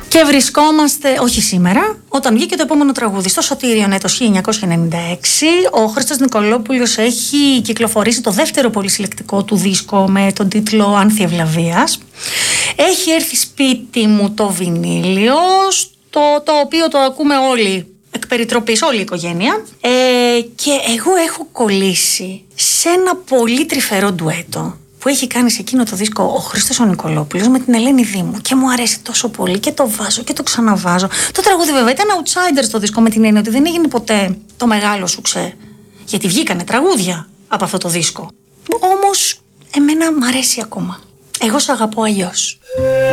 Και βρισκόμαστε, όχι σήμερα, όταν βγήκε το επόμενο τραγούδι. Στο Σωτήριο, ναι, το 1996, ο Χρήστος Νικολόπουλος έχει κυκλοφορήσει το δεύτερο πολυσυλλεκτικό του δίσκο με τον τίτλο «Άνθη Ευλαβίας». Έχει έρθει σπίτι μου το βινίλιο, το οποίο το ακούμε όλοι, εκ περιτροπής, όλη η οικογένεια. Και εγώ έχω κολλήσει σε ένα πολύ τρυφερό ντουέτο που έχει κάνει σε εκείνο το δίσκο ο Χρήστος ο Νικολόπουλος με την Ελένη Δήμου. Και μου αρέσει τόσο πολύ και το βάζω και το ξαναβάζω. Το τραγούδι βέβαια ήταν outsider στο δίσκο, με την έννοια ότι δεν έγινε ποτέ το μεγάλο σουξέ. Γιατί βγήκανε τραγούδια από αυτό το δίσκο. Όμως εμένα μ' αρέσει ακόμα. Εγώ σ' αγαπώ αλλιώς.